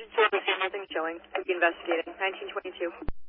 Unit service, nothing showing. We'll be investigating. 1922.